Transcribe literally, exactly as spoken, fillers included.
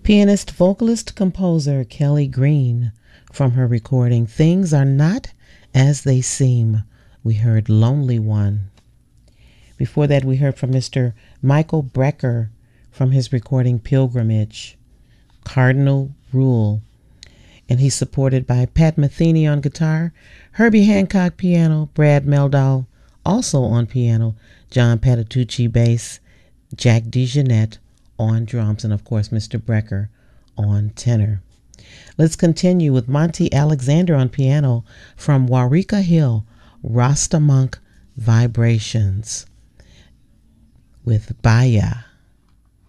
Pianist, vocalist, composer Kelly Green from her recording Things Are Not As They Seem. We heard Lonely One. Before that, we heard from Mister Michael Brecker from his recording Pilgrimage, Cardinal Rule. And he's supported by Pat Metheny on guitar, Herbie Hancock piano, Brad Meldau also on piano, John Patitucci bass, Jack DeJohnette on drums, and of course Mister Brecker on tenor. Let's continue with Monty Alexander on piano from Waurika Hill, Rasta Monk Vibrations with Baya.